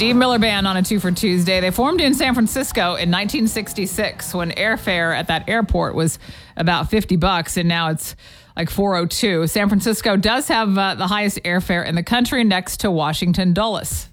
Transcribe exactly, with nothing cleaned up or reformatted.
Steve Miller Band on a two for Tuesday. They formed in San Francisco in nineteen sixty-six when airfare at that airport was about fifty bucks, and now it's like four oh two. San Francisco does have uh, the highest airfare in the country next to Washington Dulles.